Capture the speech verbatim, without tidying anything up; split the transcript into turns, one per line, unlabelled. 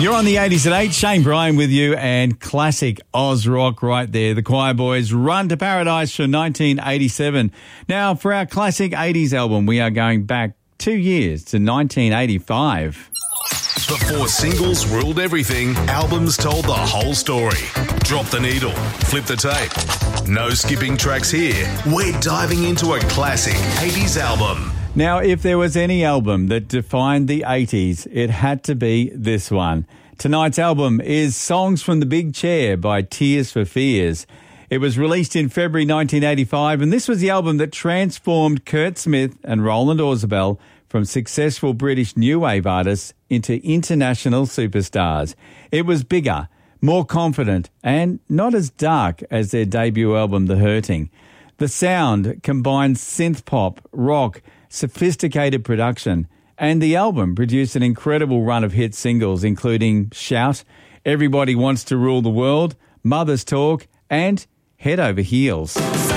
You're on the eighties at eight. Shane Bryan with you, and classic Oz rock right there. The Choir Boys, Run to Paradise from nineteen eighty-seven. Now, for our classic eighties album, we are going back two years to nineteen eighty-five.
Before singles ruled everything, albums told the whole story. Drop the needle, flip the tape. No skipping tracks here. We're diving into a classic eighties album.
Now, if there was any album that defined the eighties, it had to be this one. Tonight's album is Songs from the Big Chair by Tears for Fears. It was released in February nineteen eighty-five, and this was the album that transformed Kurt Smith and Roland Orzabal from successful British new wave artists into international superstars. It was bigger, more confident, and not as dark as their debut album, The Hurting. The sound combined synth pop, rock, sophisticated production, and the album produced an incredible run of hit singles, including Shout, Everybody Wants to Rule the World, Mother's Talk, and Head Over Heels.